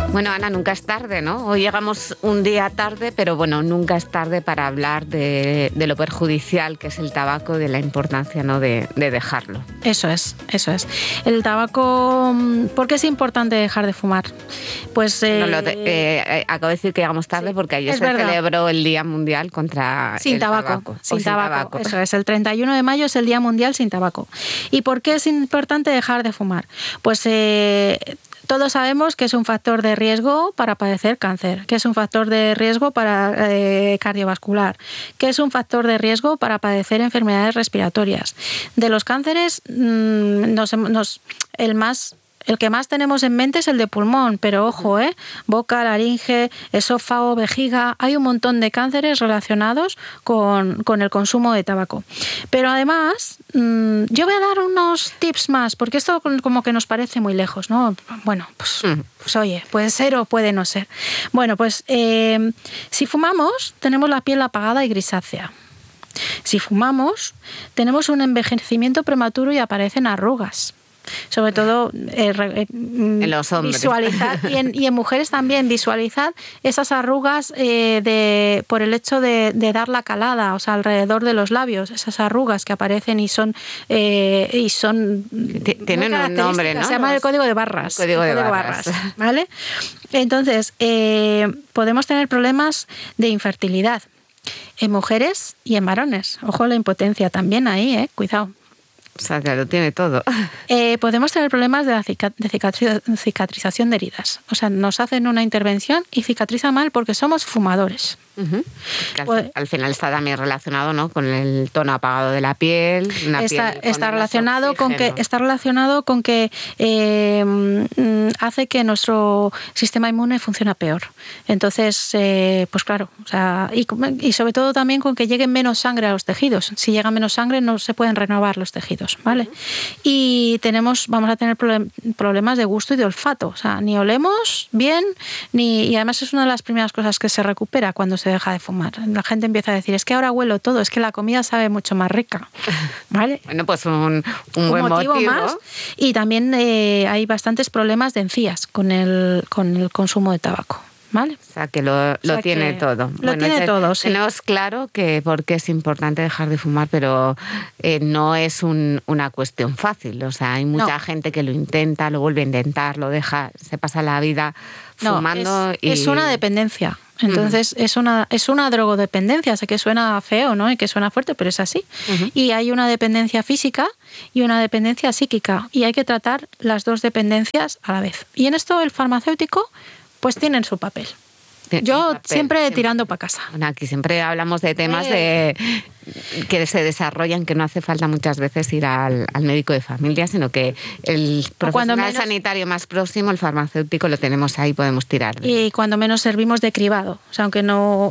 Bueno, Ana, nunca es tarde, ¿no? Hoy llegamos un día tarde, pero bueno, nunca es tarde para hablar de lo perjudicial que es el tabaco, de la importancia, ¿no?, de dejarlo. Eso es. El tabaco, ¿por qué es importante dejar de fumar? Pues acabo de decir que llegamos tarde, sí, porque ayer se celebró el Día Mundial contra sin el tabaco. Sin tabaco. Eso es, el 31 de mayo es el Día Mundial sin tabaco. ¿Y por qué es importante dejar de fumar? Pues todos sabemos que es un factor de riesgo para padecer cáncer, que es un factor de riesgo para cardiovascular, que es un factor de riesgo para padecer enfermedades respiratorias. De los cánceres, el que más tenemos en mente es el de pulmón, pero ojo, boca, laringe, esófago, vejiga, hay un montón de cánceres relacionados con el consumo de tabaco. Pero además, yo voy a dar unos tips más, porque esto como que nos parece muy lejos, ¿no? Bueno, pues oye, puede ser o puede no ser. Bueno, pues si fumamos, tenemos la piel apagada y grisácea. Si fumamos, tenemos un envejecimiento prematuro y aparecen arrugas. Sobre todo en los hombres. Visualizar y en mujeres también visualizar esas arrugas por el hecho de dar la calada, o sea, alrededor de los labios, esas arrugas que aparecen y son tienen un nombre, ¿no? Se llama el código de barras. El código de barras. ¿Vale? Entonces, podemos tener problemas de infertilidad en mujeres y en varones. Ojo, la impotencia también ahí, cuidado. O sea, ya lo tiene todo. Podemos tener problemas de cicatrización de heridas. O sea, nos hacen una intervención y cicatriza mal porque somos fumadores. Uh-huh. Al final está también relacionado, ¿no?, con el tono apagado de la piel. Está relacionado con que hace que nuestro sistema inmune funcione peor. Entonces, pues claro, o sea, y sobre todo también con que llegue menos sangre a los tejidos. Si llega menos sangre no se pueden renovar los tejidos, ¿vale? Uh-huh. Y vamos a tener problemas de gusto y de olfato. O sea, ni olemos bien, y además es una de las primeras cosas que se recupera cuando se deja de fumar. La gente empieza a decir, es que ahora huelo todo, es que la comida sabe mucho más rica, ¿vale? Bueno, pues un buen motivo más. Y también hay bastantes problemas de encías con el consumo de tabaco, ¿vale? O sea, que lo tiene todo. Tiene todo, sí. Tenemos claro que porque es importante dejar de fumar, pero no es una cuestión fácil. O sea, hay mucha gente que lo intenta, lo vuelve a intentar, lo deja, se pasa la vida fumando. Es una dependencia. Entonces, uh-huh, es una drogodependencia. Sé que suena feo, ¿no?, y que suena fuerte, pero es así. Uh-huh. Y hay una dependencia física y una dependencia psíquica. Y hay que tratar las dos dependencias a la vez. Y en esto el farmacéutico pues tienen su papel. Yo siempre tirando para casa. Bueno, aquí siempre hablamos de temas que se desarrollan, que no hace falta muchas veces ir al médico de familia, sino que el profesional sanitario más próximo, el farmacéutico, lo tenemos ahí, podemos tirar. Y cuando menos servimos de cribado. O sea, aunque no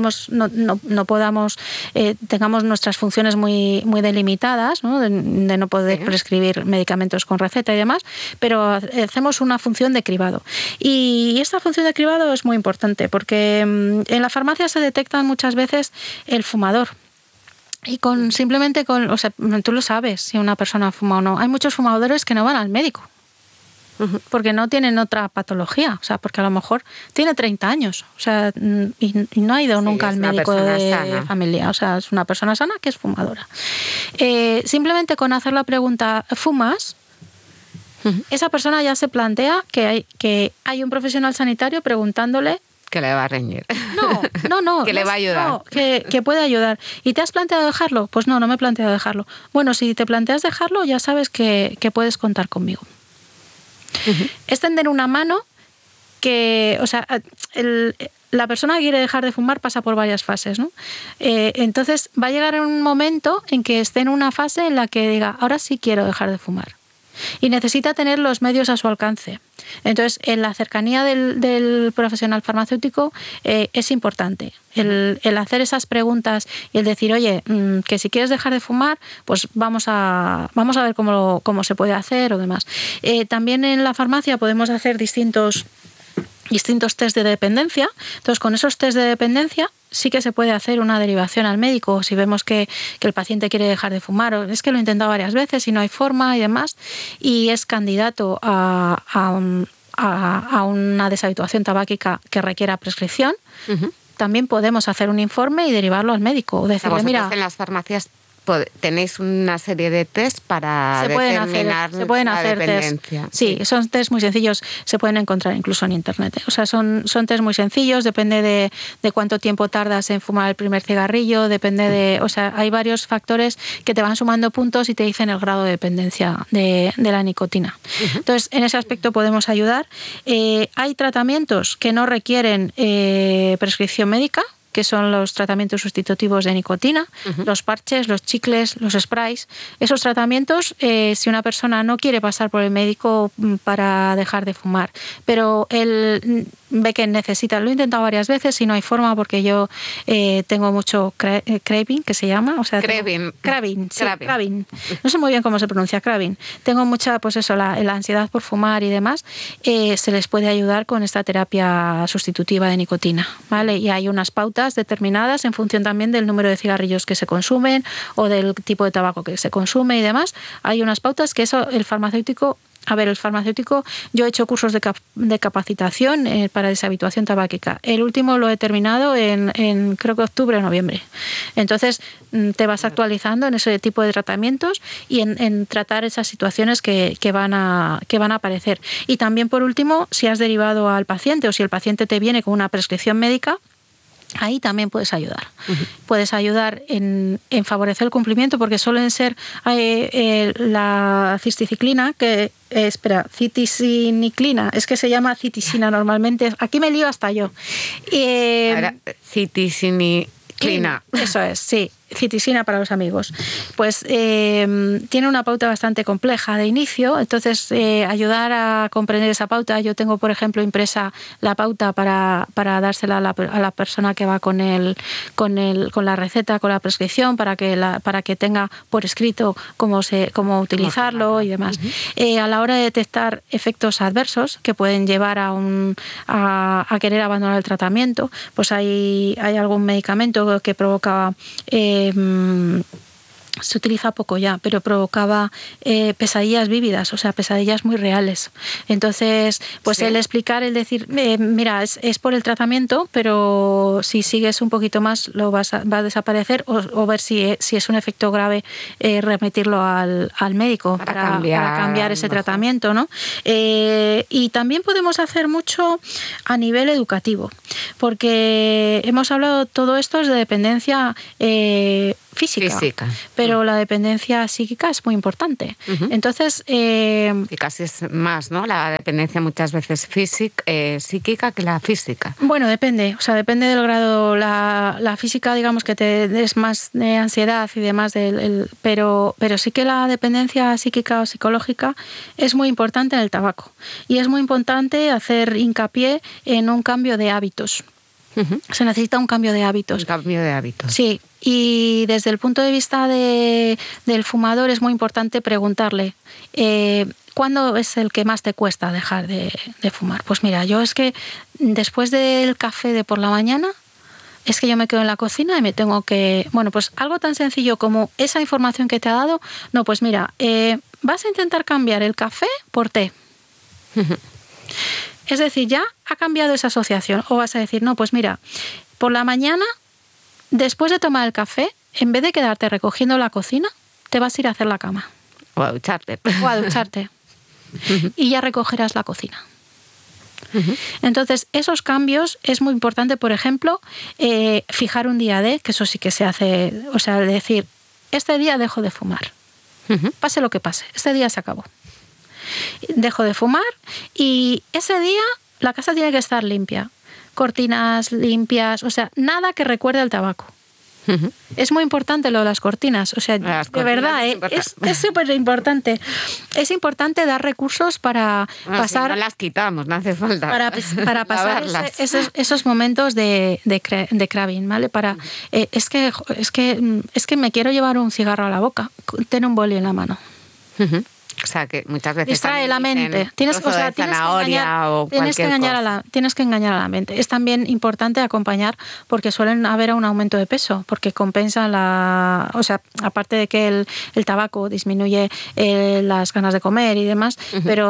podamos, tengamos nuestras funciones muy, muy delimitadas, ¿no?, de no poder prescribir medicamentos con receta y demás, pero hacemos una función de cribado. Y esta función de cribado es muy importante porque en la farmacia se detectan muchas veces el fumador. Y simplemente o sea, tú lo sabes si una persona fuma o no. Hay muchos fumadores que no van al médico porque no tienen otra patología, o sea, porque a lo mejor tiene 30 años, o sea, y no ha ido nunca al médico de familia, o sea, es una persona sana que es fumadora. Simplemente con hacer la pregunta, ¿fumas?, esa persona ya se plantea que hay un profesional sanitario preguntándole que le va a reñir. No. Que le va a ayudar. No, que puede ayudar. ¿Y te has planteado dejarlo? Pues no me he planteado dejarlo. Bueno, si te planteas dejarlo, ya sabes que puedes contar conmigo. Uh-huh. Es tender una mano que, o sea, la persona que quiere dejar de fumar pasa por varias fases, ¿no? Entonces va a llegar un momento en que esté en una fase en la que diga, ahora sí quiero dejar de fumar. Y necesita tener los medios a su alcance. Entonces, en la cercanía del profesional farmacéutico es importante el hacer esas preguntas y el decir, oye, que si quieres dejar de fumar, pues vamos a ver cómo se puede hacer o demás. También en la farmacia podemos hacer distintos test de dependencia. Entonces, con esos test de dependencia sí que se puede hacer una derivación al médico si vemos que el paciente quiere dejar de fumar, o es que lo he intentado varias veces y no hay forma y demás, y es candidato a a una deshabituación tabáquica que requiera prescripción, también podemos hacer un informe y derivarlo al médico. O decirle, mira, en las farmacias tenéis una serie de test para determinar la dependencia. Sí, son test muy sencillos, se pueden encontrar incluso en internet. O sea, son test muy sencillos, depende de cuánto tiempo tardas en fumar el primer cigarrillo, depende de... O sea, hay varios factores que te van sumando puntos y te dicen el grado de dependencia de la nicotina. Entonces, en ese aspecto podemos ayudar. Hay tratamientos que no requieren prescripción médica, que son los tratamientos sustitutivos de nicotina, los parches, los chicles, los sprays. Esos tratamientos, si una persona no quiere pasar por el médico para dejar de fumar, pero él ve que necesita, lo he intentado varias veces y no hay forma porque yo tengo mucho craving, que se llama, o sea, craving. No sé muy bien cómo se pronuncia, craving. Tengo mucha, pues eso, la ansiedad por fumar y demás, se les puede ayudar con esta terapia sustitutiva de nicotina, ¿vale? Y hay unas pautas determinadas en función también del número de cigarrillos que se consumen o del tipo de tabaco que se consume y demás. Hay unas pautas que eso el farmacéutico, yo he hecho cursos de capacitación para deshabituación tabáquica. El último lo he terminado en creo que octubre o noviembre. Entonces te vas actualizando en ese tipo de tratamientos y en tratar esas situaciones que van a aparecer. Y también, por último, si has derivado al paciente o si el paciente te viene con una prescripción médica, ahí también puedes ayudar. Puedes ayudar en favorecer el cumplimiento porque suelen ser la cisticiclina, citisiniclina, es que se llama citisina normalmente. Aquí me lío hasta yo. Citisiniclina. Eso es, sí. Citisina para los amigos. Pues tiene una pauta bastante compleja de inicio, entonces ayudar a comprender esa pauta. Yo tengo, por ejemplo, impresa la pauta para dársela a la persona que va con la receta, con la prescripción, para que tenga por escrito cómo utilizarlo y demás. A la hora de detectar efectos adversos que pueden llevar a querer abandonar el tratamiento, pues hay algún medicamento que provoca se utiliza poco ya, pero provocaba pesadillas vívidas, o sea, pesadillas muy reales. Entonces, pues el explicar, el decir, mira, es por el tratamiento, pero si sigues un poquito más va a desaparecer, o ver si es un efecto grave, remitirlo al médico para cambiar ese tratamiento, ¿no? Y también podemos hacer mucho a nivel educativo, porque hemos hablado, todo esto es de dependencia física, pero la dependencia psíquica es muy importante. Entonces, y casi es más, ¿no? La dependencia muchas veces psíquica que la física. Bueno, depende, o sea, depende del grado. La física, digamos que te es más de ansiedad y demás, pero sí que la dependencia psíquica o psicológica es muy importante en el tabaco. Y es muy importante hacer hincapié en un cambio de hábitos. Se necesita un cambio de hábitos. Un cambio de hábitos. Sí, y desde el punto de vista del fumador es muy importante preguntarle ¿cuándo es el que más te cuesta dejar de fumar? Pues mira, yo es que después del café de por la mañana es que yo me quedo en la cocina y me tengo que... Bueno, pues algo tan sencillo como esa información que te ha dado, no, pues mira, vas a intentar cambiar el café por té. Es decir, ya ha cambiado esa asociación. O vas a decir, no, pues mira, por la mañana, después de tomar el café, en vez de quedarte recogiendo la cocina, te vas a ir a hacer la cama. O a ducharte. Y ya recogerás la cocina. Entonces, esos cambios es muy importante, por ejemplo, fijar un día que eso sí que se hace, o sea, decir, este día dejo de fumar. Pase lo que pase, este día se acabó. Dejo de fumar y ese día la casa tiene que estar limpia. Cortinas limpias, o sea, nada que recuerde al tabaco. Es muy importante lo de las cortinas, o sea, de verdad, es súper importante. Es importante dar recursos para pasar... Si no las quitamos, no hace falta. Para pasar esos momentos de craving, ¿vale? Es que me quiero llevar un cigarro a la boca, ten un boli en la mano. O sea, que muchas veces distrae la mente. Tienes que engañar a la mente. Es también importante acompañar porque suelen haber un aumento de peso, porque compensan o sea, aparte de que el tabaco disminuye las ganas de comer y demás, pero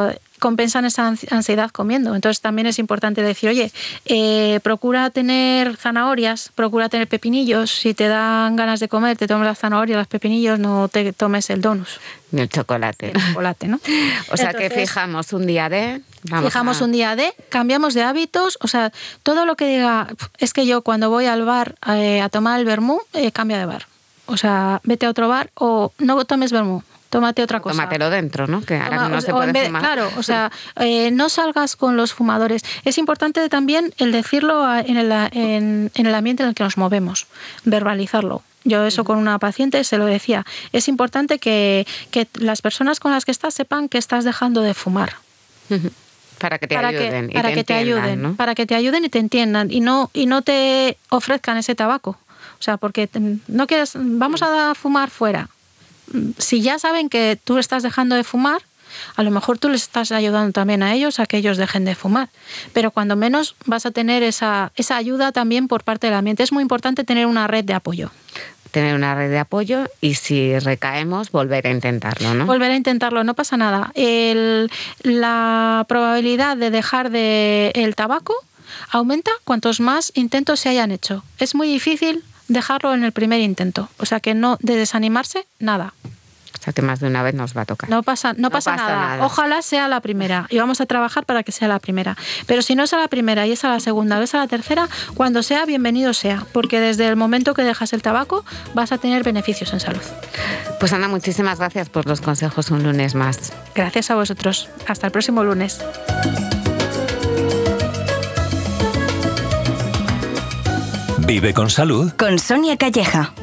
compensan esa ansiedad comiendo. Entonces también es importante decir, oye, procura tener zanahorias, procura tener pepinillos. Si te dan ganas de comer, te tomes las zanahorias, los pepinillos, no te tomes el donus. Ni el chocolate. El chocolate, ¿no? O sea, que fijamos un día de... un día de, cambiamos de hábitos, o sea, todo lo que diga, es que yo cuando voy al bar a tomar el vermú, cambia de bar. O sea, vete a otro bar o no tomes vermú. Tómate otra cosa. Tómatelo dentro, ¿no? Que ahora no se puede fumar. Claro, o sea, no salgas con los fumadores. Es importante también el decirlo en el ambiente en el que nos movemos, verbalizarlo. Yo eso con una paciente se lo decía. Es importante que las personas con las que estás sepan que estás dejando de fumar. Para que te ayuden y te entiendan y no te ofrezcan ese tabaco. O sea, porque no quieres, vamos a fumar fuera. Si ya saben que tú estás dejando de fumar, a lo mejor tú les estás ayudando también a ellos a que ellos dejen de fumar. Pero cuando menos vas a tener esa ayuda también por parte del ambiente. Es muy importante tener una red de apoyo. Tener una red de apoyo y si recaemos, volver a intentarlo, ¿no? Volver a intentarlo, no pasa nada. La probabilidad de dejar el tabaco aumenta cuantos más intentos se hayan hecho. Es muy difícil dejarlo en el primer intento. O sea que no, de desanimarse, nada. O sea que más de una vez nos va a tocar. No pasa nada. Ojalá sea la primera y vamos a trabajar para que sea la primera. Pero si no es a la primera y es a la segunda o es a la tercera, cuando sea, bienvenido sea. Porque desde el momento que dejas el tabaco vas a tener beneficios en salud. Pues Ana, muchísimas gracias por los consejos un lunes más. Gracias a vosotros. Hasta el próximo lunes. Vive con salud. Con Sonia Calleja.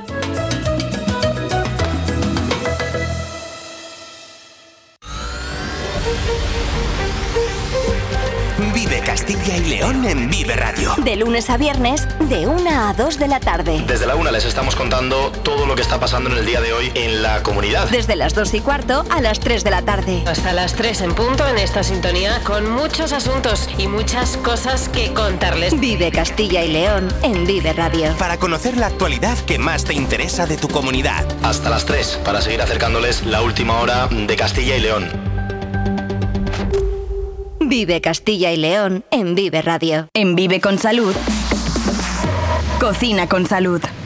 Vive Castilla y León en Vive Radio. De lunes a viernes, de 1 a 2 de la tarde. Desde la 1 les estamos contando todo lo que está pasando en el día de hoy en la comunidad. Desde las 2:15 a las 3 de la tarde. Hasta las 3 en punto en esta sintonía con muchos asuntos y muchas cosas que contarles. Vive Castilla y León en Vive Radio. Para conocer la actualidad que más te interesa de tu comunidad. Hasta las 3 para seguir acercándoles la última hora de Castilla y León. Vive Castilla y León en Vive Radio. En Vive con Salud. Cocina con salud.